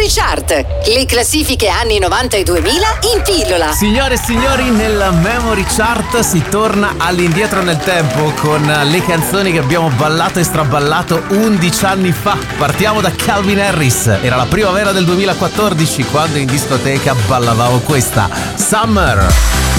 Memory Chart, le classifiche anni 90 e 2000 in pillola. Signore e signori, nella Memory Chart si torna all'indietro nel tempo con le canzoni che abbiamo ballato e straballato 11 anni fa. Partiamo da Calvin Harris, era la primavera del 2014 quando in discoteca ballavamo questa, Summer.